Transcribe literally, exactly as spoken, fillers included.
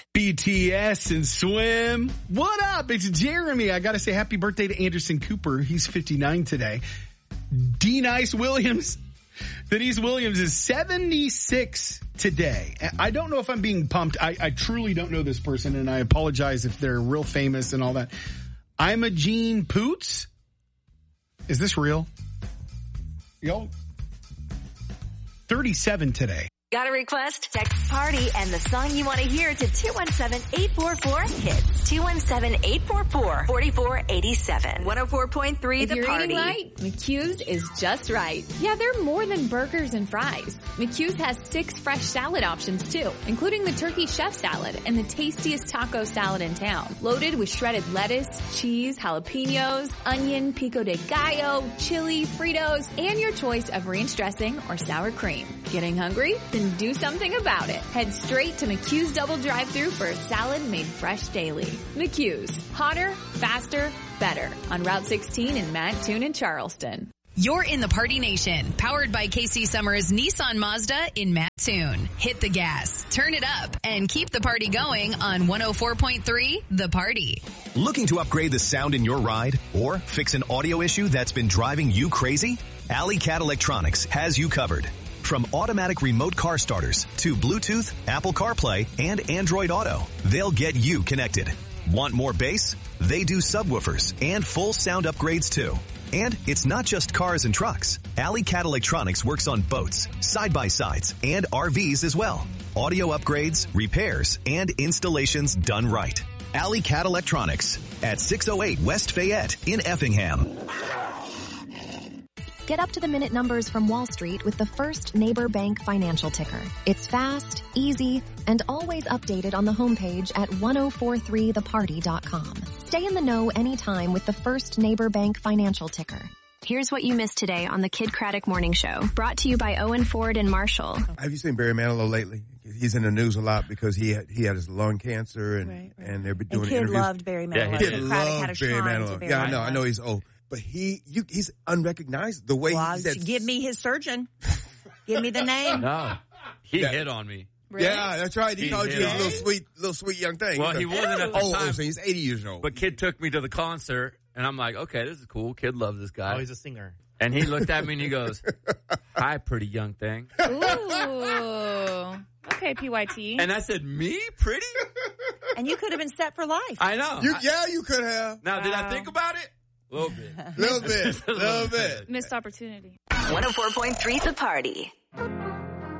B T S and Swim. What up? It's Jeremy. I got to say happy birthday to Anderson Cooper. He's fifty-nine today. D-Nice Williams. Denise Williams is seventy-six today. I don't know if I'm being pumped. I, I truly don't know this person, and I apologize if they're real famous and all that. I'm a Gene Poots. Is this real? Yo, thirty-seven today. Got a request? Text party and the song you want to hear to two one seven, eight four four, hits. two one seven, eight four four, four four eight seven. one oh four point three If The you're Party. eating right, McHugh's is just right. Yeah, they're more than burgers and fries. McHugh's has six fresh salad options too, including the turkey chef salad and the tastiest taco salad in town. Loaded with shredded lettuce, cheese, jalapenos, onion, pico de gallo, chili, Fritos, and your choice of ranch dressing or sour cream. Getting hungry? Then do something about it. Head straight to McHugh's Double Drive-Thru for a salad made fresh daily. McHugh's. Hotter, faster, better. On Route sixteen in Mattoon and Charleston. You're in the Party Nation, powered by K C Summers Nissan Mazda in Mattoon. Hit the gas, turn it up, and keep the party going on one oh four point three The Party. Looking to upgrade the sound in your ride or fix an audio issue that's been driving you crazy? Alley Cat Electronics has you covered. From automatic remote car starters to Bluetooth, Apple CarPlay, and Android Auto, they'll get you connected. Want more bass? They do subwoofers and full sound upgrades too. And it's not just cars and trucks. Alley Cat Electronics works on boats, side-by-sides, and R Vs as well. Audio upgrades, repairs, and installations done right. Alley Cat Electronics at six oh eight West Fayette in Effingham. Get up-to-the-minute numbers from Wall Street with the First Neighbor Bank financial ticker. It's fast, easy, and always updated on the homepage at ten forty-three the party dot com. Stay in the know anytime with the First Neighbor Bank financial ticker. Here's what you missed today on the Kid Craddock Morning Show, brought to you by Owen Ford and Marshall. Have you seen Barry Manilow lately? He's in the news a lot because he had, he had his lung cancer, and, right, right. and they're doing and Kid interviews. loved Barry Manilow. Yeah, Kid loved Barry Manilow. Yeah, I know, I know he's old. But he, you, he's unrecognized. The way well, he said, give me his surgeon. Give me the name. No, he yeah. hit on me. Really? Yeah, that's right. He, he called you his little sweet, little sweet young thing. Well, he wasn't at the oh, time. Oh, so he's eighty years old. But Kid took me to the concert, and I'm like, okay, this is cool. Kid loves this guy. Oh, he's a singer. And he looked at me and he goes, "Hi, pretty young thing." Ooh. Okay, P Y T. And I said, "Me, pretty?" And you could have been set for life. I know. You, I, yeah, you could have. Now, wow. Did I think about it? A little bit. little bit. A little bit. Missed opportunity. one oh four point three The Party.